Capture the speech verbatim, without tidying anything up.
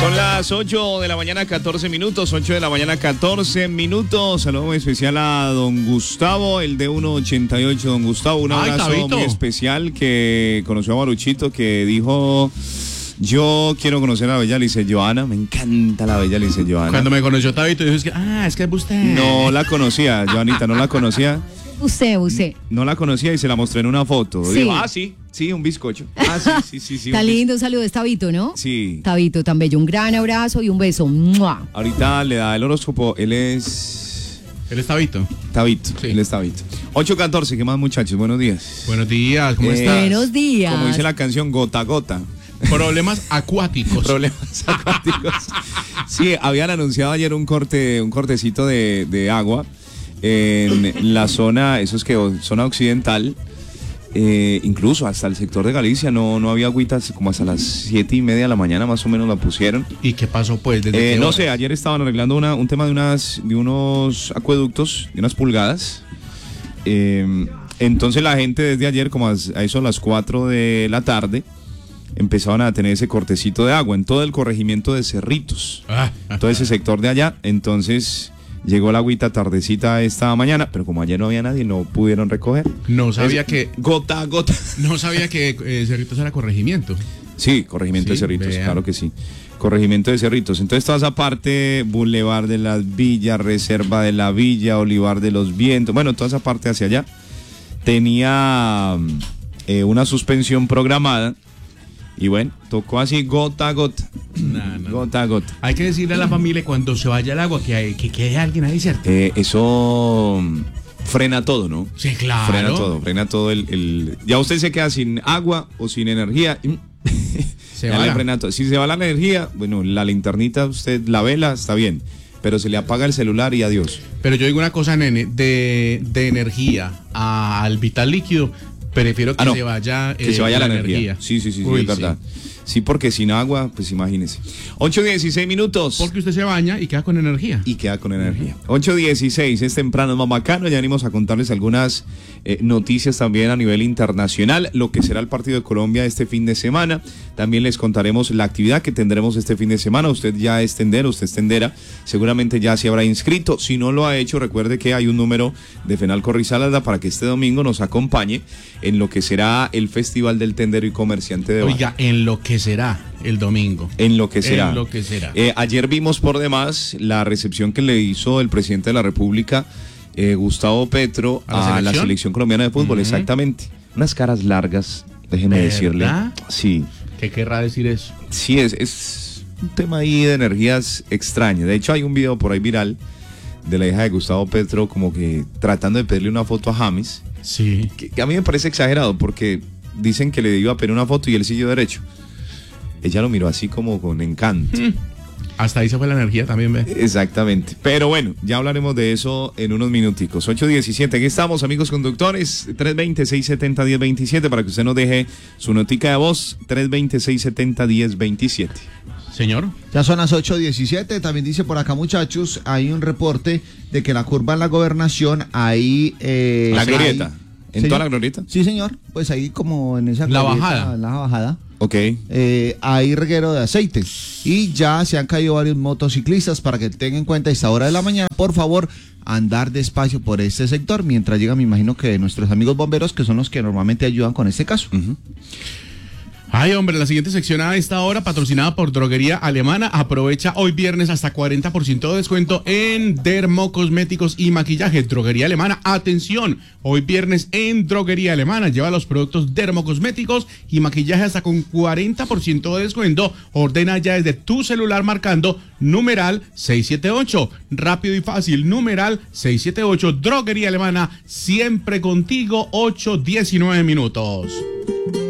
Son las ocho de la mañana, catorce minutos, ocho de la mañana, catorce minutos. Saludo muy especial a don Gustavo, el de uno ochenta y ocho. Don Gustavo, un abrazo Ay, muy especial, que conoció a Maruchito, que dijo: yo quiero conocer a la bella Lice Joana. Me encanta la bella Lice Joana. Cuando me conoció Tabito, dijo: es que, ah, es que es usted. No la conocía, Joanita, no la conocía. Usted, usted. No la conocía y se la mostré en una foto. Sí. Digo, ah, sí, sí, un bizcocho. Ah, sí, sí, sí. sí Está lindo, un saludo de Tabito, ¿no? Sí. Tabito, tan bello. Un gran abrazo y un beso. ¡Mua! Ahorita le da el horóscopo. Él es... Él es Tabito. Tabito, sí. Él es Tabito. ocho catorce, ¿qué más, muchachos? Buenos días. Buenos días, ¿cómo Eh, estás? Buenos días. Como dice la canción, gota a gota. Problemas acuáticos. Problemas acuáticos. Sí, habían anunciado ayer un corte, un cortecito de, de agua en la zona, eso es que zona occidental, eh, incluso hasta el sector de Galicia no, no había agüitas, como hasta las siete y media de la mañana más o menos la pusieron. ¿Y qué pasó pues? ¿Desde Eh, qué no horas? sé, ayer estaban arreglando una, un tema de unas de unos acueductos, de unas pulgadas. Eh, entonces la gente desde ayer, como a, a eso a las cuatro de la tarde, empezaban a tener ese cortecito de agua en todo el corregimiento de Cerritos, Ah, todo ese sector de allá. Entonces llegó la agüita tardecita esta mañana, pero como ayer no había nadie, no pudieron recoger. No sabía Es que gota a gota. no sabía que eh, Cerritos era corregimiento. Sí, corregimiento Sí, de Cerritos, vean. claro que sí. Corregimiento de Cerritos. Entonces toda esa parte, Boulevard de las Villas, Reserva de la Villa, Olivar de los Vientos, bueno, toda esa parte hacia allá tenía eh, una suspensión programada. Y bueno, tocó así gota a gota. No, no. Gota a gota. Hay que decirle a la familia cuando se vaya el agua que, hay, que quede alguien ahí, ¿cierto? Eh, eso frena todo, ¿no? Sí, claro. Frena todo, frena todo el, el... Ya usted se queda sin agua o sin energía. Se ya va le la- frena todo. Si se va la energía, bueno, la linternita, usted, la vela, está bien. Pero se le apaga el celular y adiós. Pero yo digo una cosa, nene, de, de energía a- al vital líquido, prefiero que Ah, no, se vaya que eh, se vaya la, energía. Sí, sí, sí, sí, Uy, es verdad. Sí, porque sin agua, pues imagínese. ocho dieciséis minutos. Porque usted se baña y queda con energía. Y queda con energía. ocho dieciséis, es temprano, es más bacano. Ya venimos a contarles algunas eh, noticias también a nivel internacional, lo que será el partido de Colombia este fin de semana. También les contaremos la actividad que tendremos este fin de semana. Usted ya es tendero, usted es tendera, seguramente ya se habrá inscrito. Si no lo ha hecho, recuerde que hay un número de Fenalco Risaralda para que este domingo nos acompañe en lo que será el Festival del Tendero y Comerciante de Barrio. Oiga, en lo que será el domingo. En lo que será. En lo que será. Eh, ayer vimos por demás la recepción que le hizo el presidente de la República, eh, Gustavo Petro, ¿A la a la selección? selección colombiana de fútbol, Ujú. exactamente. Unas caras largas, déjeme ¿Verdad? decirle. Sí, ¿Qué querrá decir eso? sí, es, es un tema ahí de energías extrañas. De hecho, hay un video por ahí viral de la hija de Gustavo Petro como que tratando de pedirle una foto a James, Sí. que, que a mí me parece exagerado porque dicen que le iba a pedir una foto y él siguió derecho. Ella lo miró así como con encanto. Mm. Hasta ahí se fue la energía también, ve. Exactamente. Pero bueno, ya hablaremos de eso en unos minuticos. ocho diecisiete, aquí estamos, amigos conductores. tres veinte, seiscientos setenta, diez veintisiete para que usted nos deje su notica de voz. tres veinte, seiscientos setenta, diez veintisiete. Señor. Ya son las ocho diecisiete, también dice por acá, muchachos, hay un reporte de que la curva en la gobernación, ahí... Eh, La hay- glorieta. ¿En Señor. toda la glorieta? Sí, señor, pues ahí como en esa La glorieta, bajada. en la bajada, Ok. eh, hay reguero de aceite y ya se han caído varios motociclistas. Para que tengan en cuenta a esta hora de la mañana, por favor, andar despacio por este sector mientras llega, me imagino que nuestros amigos bomberos, que son los que normalmente ayudan con este caso. Ujú. Ay, hombre, la siguiente sección a esta hora, patrocinada por Droguería Alemana. Aprovecha hoy viernes hasta cuarenta por ciento de descuento en dermocosméticos y maquillaje. Droguería Alemana, atención, hoy viernes en Droguería Alemana. Lleva los productos dermocosméticos y maquillaje hasta con cuarenta por ciento de descuento. Ordena ya desde tu celular marcando numeral seiscientos setenta y ocho. Rápido y fácil, numeral seiscientos setenta y ocho. Droguería Alemana, siempre contigo, ocho diecinueve minutos.